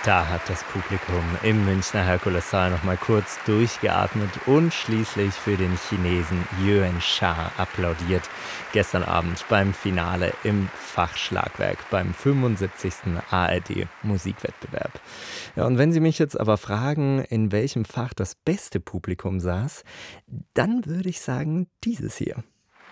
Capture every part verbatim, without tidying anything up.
Da hat das Publikum im Münchner Herkulessaal noch mal kurz durchgeatmet und schließlich für den Chinesen Yuan Sha applaudiert. Gestern Abend beim Finale im Fachschlagwerk beim fünfundsiebzigsten A R D-Musikwettbewerb. Ja, und wenn Sie mich jetzt aber fragen, in welchem Fach das beste Publikum saß, dann würde ich sagen, dieses hier.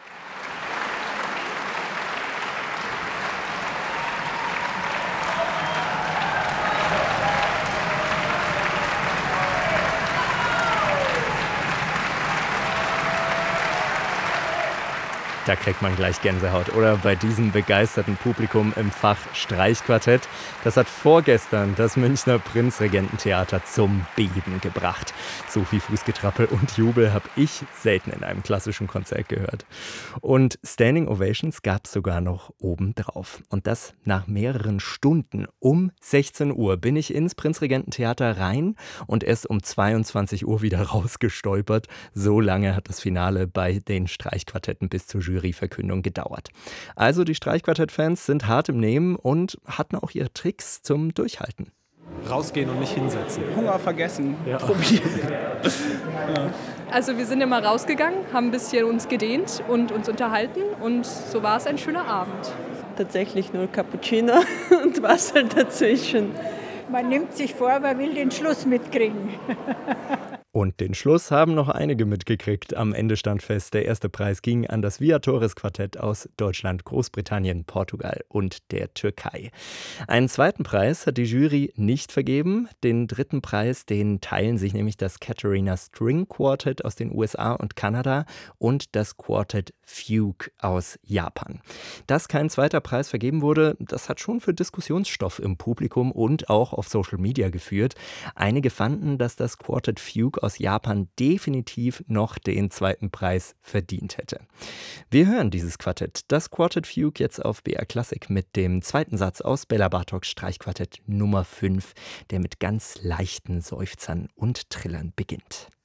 Da kriegt man gleich Gänsehaut, oder? Bei diesem begeisterten Publikum im Fach Streichquartett. Das hat vorgestern das Münchner Prinzregententheater zum Beben gebracht. So viel Fußgetrappel und Jubel habe ich selten in einem klassischen Konzert gehört. Und Standing Ovations gab es sogar noch obendrauf. Und das nach mehreren Stunden. Um sechzehn Uhr bin ich ins Prinzregententheater rein und erst um zweiundzwanzig Uhr wieder rausgestolpert. So lange hat das Finale bei den Streichquartetten bis zur Juryverkündung gedauert. Also die Streichquartett-Fans sind hart im Nehmen und hatten auch ihre Tricks zum Durchhalten. Rausgehen und nicht hinsetzen. Hunger vergessen, Ja. probieren. Also wir sind immer rausgegangen, haben ein bisschen uns gedehnt und uns unterhalten und so war es ein schöner Abend. Tatsächlich nur Cappuccino und Wasser dazwischen. Man nimmt sich vor, man will den Schluss mitkriegen. Und den Schluss haben noch einige mitgekriegt. Am Ende stand fest, der erste Preis ging an das Viatores-Quartett aus Deutschland, Großbritannien, Portugal und der Türkei. Einen zweiten Preis hat die Jury nicht vergeben. Den dritten Preis, den teilen sich nämlich das Katarina String Quartet aus den U S A und Kanada und das Quartet Fugue aus Japan. Dass kein zweiter Preis vergeben wurde, das hat schon für Diskussionsstoff im Publikum und auch auf Social Media geführt. Einige fanden, dass das Quartet Fugue aus Japan definitiv noch den zweiten Preis verdient hätte. Wir hören dieses Quartett, das Quartet Fugue, jetzt auf B R Classic mit dem zweiten Satz aus Bela Bartoks Streichquartett Nummer fünf, der mit ganz leichten Seufzern und Trillern beginnt.